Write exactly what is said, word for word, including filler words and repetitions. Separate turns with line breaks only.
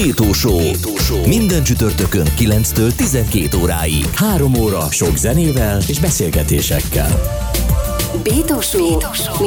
Bétó Show. Minden csütörtökön kilenctől tizenkét óráig. Három óra sok zenével és beszélgetésekkel.
Bétó Show.